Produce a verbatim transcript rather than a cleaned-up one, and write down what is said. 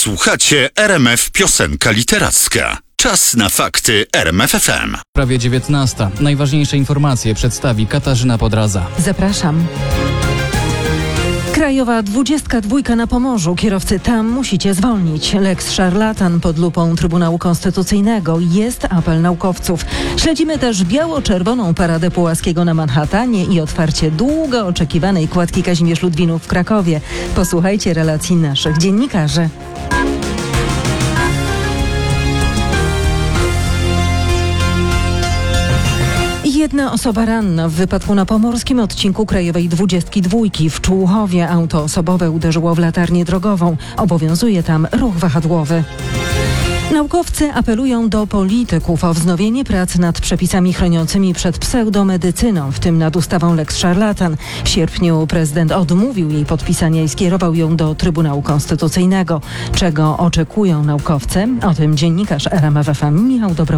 Słuchacie R M F Piosenka Literacka. Czas na fakty R M F F M. Prawie dziewiętnasta. Najważniejsze informacje przedstawi Katarzyna Podraza. Zapraszam. Krajowa dwudziestka dwójka na Pomorzu. Kierowcy tam musicie zwolnić. Lex szarlatan pod lupą Trybunału Konstytucyjnego. Jest apel naukowców. Śledzimy też biało-czerwoną paradę Pułaskiego na Manhattanie i otwarcie długo oczekiwanej kładki Kazimierz Ludwinów w Krakowie. Posłuchajcie relacji naszych dziennikarzy. Jedna osoba ranna w wypadku na pomorskim odcinku Krajowej dwudziestki dwójki. W Człuchowie auto osobowe uderzyło w latarnię drogową. Obowiązuje tam ruch wahadłowy. Naukowcy apelują do polityków o wznowienie prac nad przepisami chroniącymi przed pseudomedycyną, w tym nad ustawą Lex szarlatan. W sierpniu prezydent odmówił jej podpisania i skierował ją do Trybunału Konstytucyjnego. Czego oczekują naukowcy? O tym dziennikarz R M F F M Michał Dobrą.